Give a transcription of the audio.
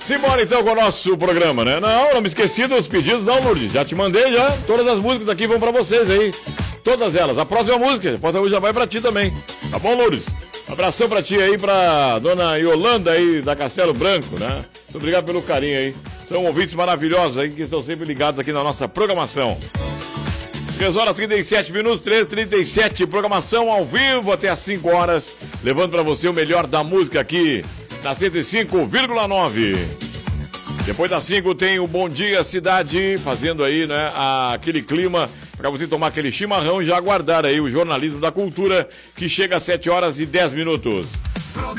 Simbora então com o nosso programa, né? Não me esqueci dos pedidos, não, Lourdes. Já te mandei, já. Todas as músicas aqui vão pra vocês aí. Todas elas. A próxima música, já vai pra ti também. Tá bom, Lourdes? Abração pra ti aí, pra dona Yolanda aí, da Castelo Branco, né? Muito obrigado pelo carinho aí. São ouvintes maravilhosos aí, que estão sempre ligados aqui na nossa programação. 3 horas 37 minutos, 3h37, programação ao vivo até às 5 horas, levando pra você o melhor da música aqui na 105,9. Depois das 5 tem o Bom Dia Cidade, fazendo aí, né, aquele clima para você tomar aquele chimarrão e já aguardar aí o jornalismo da cultura, que chega às 7 horas e 10 minutos.